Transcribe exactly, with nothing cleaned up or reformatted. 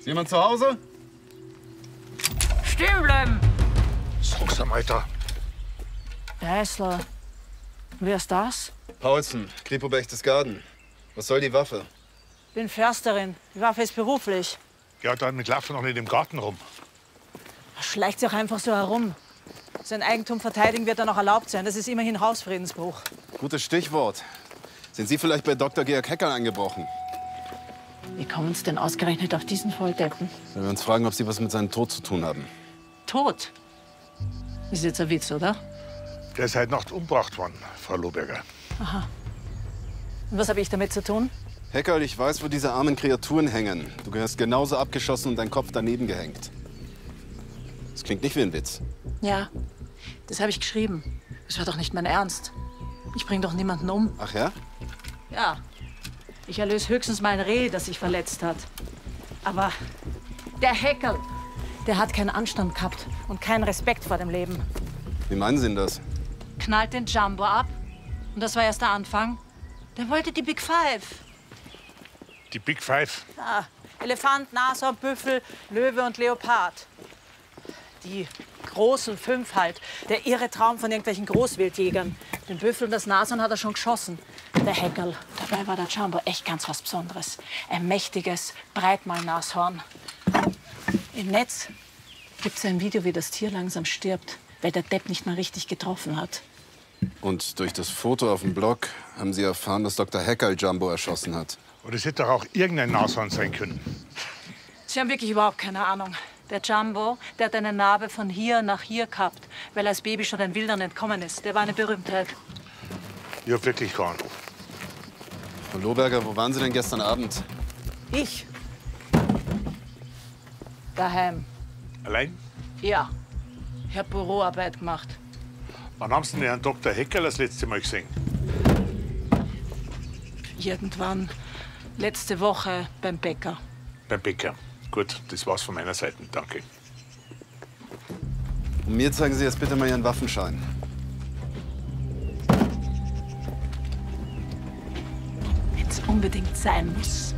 jemand zu Hause? Stehen bleiben! Sag's am Alter. Geißler. Wer ist das? Paulsen, Kripo Berchtesgaden. Was soll die Waffe? Bin Försterin. Die Waffe ist beruflich. Ja, dann mit laufen noch nicht im Garten rum. Schleicht sich auch einfach so herum. Sein Eigentum verteidigen wird dann auch erlaubt sein. Das ist immerhin Hausfriedensbruch. Gutes Stichwort. Sind Sie vielleicht bei Doktor Georg Heckerl eingebrochen? Wie kommen Sie denn ausgerechnet auf diesen Volldeppen? Wenn wir uns fragen, ob Sie was mit seinem Tod zu tun haben. Tot? Ist jetzt ein Witz, oder? Der ist heute Nacht umgebracht worden, Frau Lohberger. Aha. Und was habe ich damit zu tun? Heckerl, ich weiß, wo diese armen Kreaturen hängen. Du gehörst genauso abgeschossen und dein Kopf daneben gehängt. Das klingt nicht wie ein Witz. Ja, das habe ich geschrieben. Das war doch nicht mein Ernst. Ich bringe doch niemanden um. Ach ja? Ja. Ich erlöse höchstens mal ein Reh, das sich verletzt hat. Aber der Heckerl, der hat keinen Anstand gehabt und keinen Respekt vor dem Leben. Wie meinen Sie denn das? Knallt den Jumbo ab. Und das war erst der Anfang. Der wollte die Big Five. Die Big Five. Ah, Elefant, Nashorn, Büffel, Löwe und Leopard. Die großen fünf halt. Der irre Traum von irgendwelchen Großwildjägern. Den Büffel und das Nashorn hat er schon geschossen. Der Heckerl. Dabei war der Jumbo echt ganz was Besonderes. Ein mächtiges Breitmaul-Nashorn. Im Netz gibt es ein Video, wie das Tier langsam stirbt, weil der Depp nicht mal richtig getroffen hat. Und durch das Foto auf dem Blog haben Sie erfahren, dass Doktor Heckerl Jumbo erschossen hat. Und es hätte doch auch irgendein Nashorn sein können. Sie haben wirklich überhaupt keine Ahnung. Der Jumbo, der hat eine Narbe von hier nach hier gehabt, weil er als Baby schon den Wildern entkommen ist. Der war eine Berühmtheit. Ich hab wirklich keine Ahnung. Frau Lohberger, wo waren Sie denn gestern Abend? Ich? Daheim. Allein? Ja. Ich hab Büroarbeit gemacht. Wann haben Sie denn Herrn Doktor Heckerl das letzte Mal gesehen? Irgendwann letzte Woche beim Bäcker. Beim Bäcker. Gut, das war's von meiner Seite. Danke. Und mir zeigen Sie jetzt bitte mal Ihren Waffenschein. Wenn's unbedingt sein muss.